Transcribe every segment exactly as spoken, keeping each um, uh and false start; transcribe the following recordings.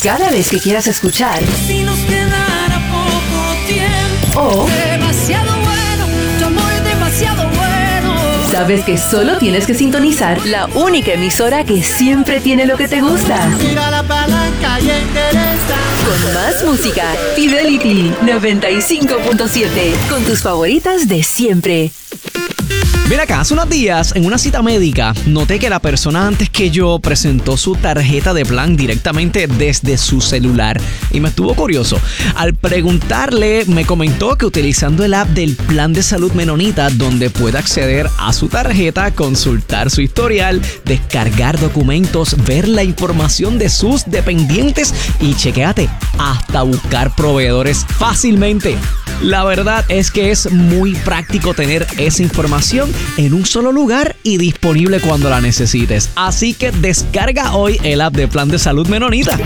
cada vez que quieras escuchar. Si nos quedara poco tiempo. O demasiado bueno, tu amor es demasiado bueno. Sabes que solo tienes que sintonizar la única emisora que siempre tiene lo que te gusta. Tira la palanca y endereza. Con más música, Fidelity noventa y cinco punto siete. Con tus favoritas de siempre. Mira acá, hace unos días en una cita médica noté que la persona antes que yo presentó su tarjeta de plan directamente desde su celular y me estuvo curioso. Al preguntarle me comentó que utilizando el app del Plan de Salud Menonita, donde puede acceder a su tarjeta, consultar su historial, descargar documentos, ver la información de sus dependientes y chequéate, hasta buscar proveedores fácilmente. La verdad es que es muy práctico tener esa información en un solo lugar y disponible cuando la necesites. Así que descarga hoy el app de Plan de Salud Menonita.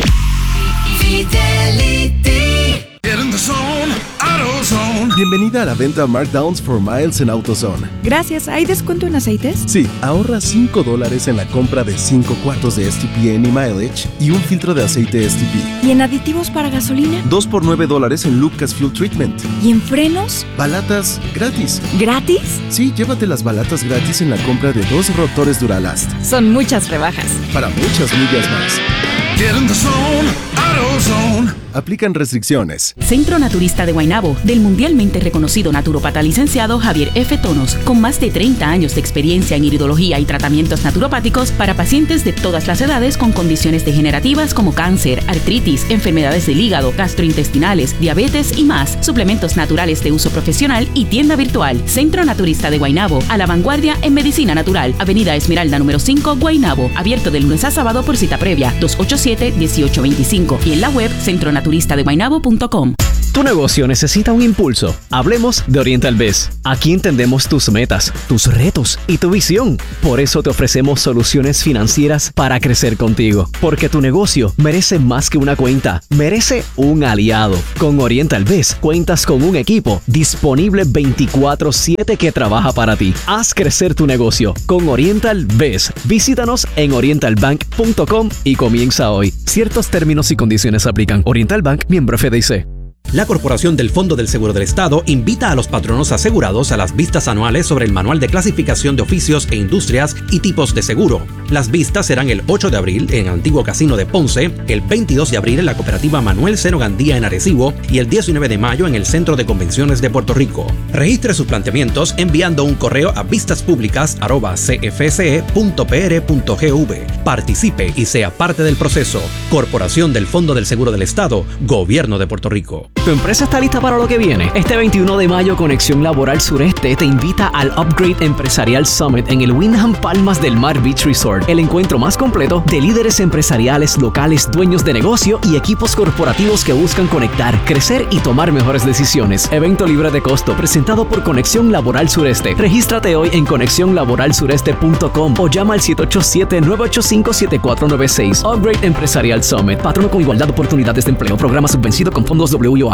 Bienvenida a la venta Markdowns for Miles en AutoZone. Gracias. ¿Hay descuento en aceites? Sí, ahorra cinco dólares en la compra de cinco cuartos de S T P Any Mileage y un filtro de aceite S T P. ¿Y en aditivos para gasolina? dos por nueve dólares en Lucas Fuel Treatment. ¿Y en frenos? Balatas gratis. ¿Gratis? Sí, llévate las balatas gratis en la compra de dos rotores Duralast. Son muchas rebajas. Para muchas millas más. Get in the zone, AutoZone. Aplican restricciones. Centro Naturista de Guaynabo, del mundialmente reconocido naturópata licenciado Javier F. Tonos, con más de treinta años de experiencia en iridología y tratamientos naturopáticos para pacientes de todas las edades con condiciones degenerativas como cáncer, artritis, enfermedades del hígado, gastrointestinales, diabetes y más, suplementos naturales de uso profesional y tienda virtual. Centro Naturista de Guaynabo, a la vanguardia en medicina natural, Avenida Esmeralda número cinco, Guaynabo, abierto de lunes a sábado por cita previa, dos ocho siete, uno ocho dos cinco y en la web centro naturista de guaynabo punto com. Tu negocio necesita un impulso. Hablemos de Oriental Biz. Aquí entendemos tus metas, tus retos y tu visión. Por eso te ofrecemos soluciones financieras para crecer contigo. Porque tu negocio merece más que una cuenta, merece un aliado. Con Oriental Biz cuentas con un equipo disponible veinticuatro siete que trabaja para ti. Haz crecer tu negocio con Oriental Biz. Visítanos en oriental bank punto com y comienza hoy. Ciertos términos y condiciones aplican. Oriental Bank, miembro F D I C. La Corporación del Fondo del Seguro del Estado invita a los patronos asegurados a las vistas anuales sobre el Manual de Clasificación de Oficios e Industrias y Tipos de Seguro. Las vistas serán el ocho de abril en el Antiguo Casino de Ponce, el veintidós de abril en la Cooperativa Manuel Seno Gandía en Arecibo y el diecinueve de mayo en el Centro de Convenciones de Puerto Rico. Registre sus planteamientos enviando un correo a vistaspúblicas arroba c f c e punto p r punto g v. Participe y sea parte del proceso. Corporación del Fondo del Seguro del Estado, Gobierno de Puerto Rico. ¿Tu empresa está lista para lo que viene? Este veintiuno de mayo, Conexión Laboral Sureste te invita al Upgrade Empresarial Summit en el Wyndham Palmas del Mar Beach Resort, el encuentro más completo de líderes empresariales locales, dueños de negocio y equipos corporativos que buscan conectar, crecer y tomar mejores decisiones. Evento libre de costo, presentado por Conexión Laboral Sureste. Regístrate hoy en conexión laboral sureste punto com o llama al siete ocho siete, nueve ocho cinco, siete cuatro nueve seis. Upgrade Empresarial Summit, patrono con igualdad de oportunidades de empleo, programa subvencido con fondos W A.